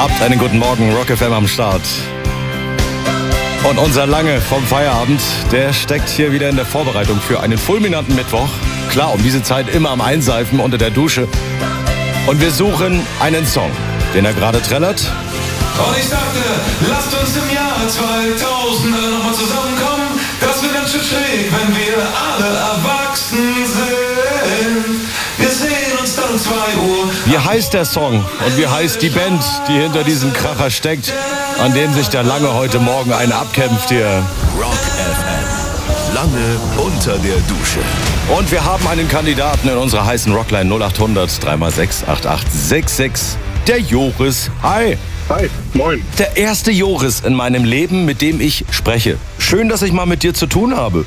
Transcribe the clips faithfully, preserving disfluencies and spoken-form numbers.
Habt einen guten Morgen, Rock F M am Start. Und unser Lange vom Feierabend, der steckt hier wieder in der Vorbereitung für einen fulminanten Mittwoch. Klar, um diese Zeit immer am Einseifen unter der Dusche. Und wir suchen einen Song, den er gerade trällert. Und ich sagte, lasst uns im Jahre zweitausend nochmal zusammenkommen. Das wird ganz schön schräg, wenn wir alle erwachsen sind. Wir sehen uns dann um zwei Uhr. Wie heißt der Song und wie heißt die Band, die hinter diesem Kracher steckt, an dem sich der Lange heute Morgen einen abkämpft hier? Rock F M. Lange unter der Dusche. Und wir haben einen Kandidaten in unserer heißen Rockline null acht hundert drei mal sechs acht acht sechs sechs. Der Joris. Hi. Hi, moin. Der erste Joris in meinem Leben, mit dem ich spreche. Schön, dass ich mal mit dir zu tun habe.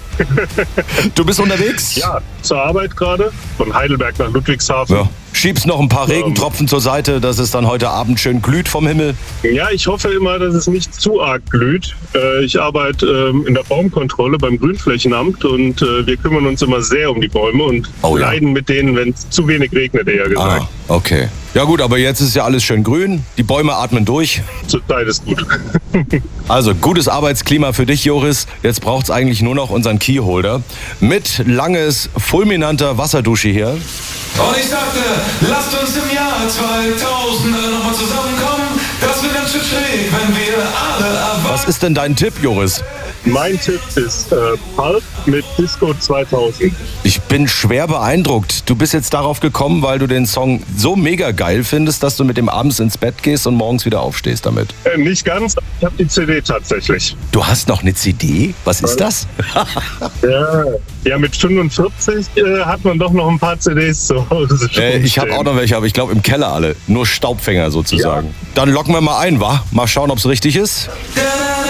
Du bist unterwegs? Ja, zur Arbeit gerade, von Heidelberg nach Ludwigshafen. Ja. Schiebst noch ein paar Regentropfen zur Seite, dass es dann heute Abend schön glüht vom Himmel? Ja, ich hoffe immer, dass es nicht zu arg glüht. Ich arbeite in der Baumkontrolle beim Grünflächenamt und wir kümmern uns immer sehr um die Bäume und oh, ja. leiden mit denen, wenn es zu wenig regnet, eher gesagt. Ah, okay. Ja gut, aber jetzt ist ja alles schön grün, die Bäume atmen durch. Zurzeit ist gut. Also gutes Arbeitsklima für dich, Joris. Jetzt braucht es eigentlich nur noch unseren Keyholder mit Langes fulminanter Wasserdusche hier. Und ich sagte, lasst uns im Jahr zweitausend nochmal zusammenkommen. Das wird ganz schön schräg, wenn wir alle erwachsen. Was ist denn dein Tipp, Joris? Mein Tipp ist äh, Pulp mit Disco zweitausend. Ich bin schwer beeindruckt. Du bist jetzt darauf gekommen, weil du den Song so mega geil findest, dass du mit dem abends ins Bett gehst und morgens wieder aufstehst damit. Äh, nicht ganz, ich habe die C D tatsächlich. Du hast noch eine C D? Was ist das? ja, ja, mit fünfundvierzig äh, hat man doch noch ein paar C Ds zu Hause. Äh, ich habe auch noch welche, aber ich glaube im Keller alle. Nur Staubfänger sozusagen. Ja. Dann locken wir mal ein, wa? Mal schauen, ob es richtig ist. Ja.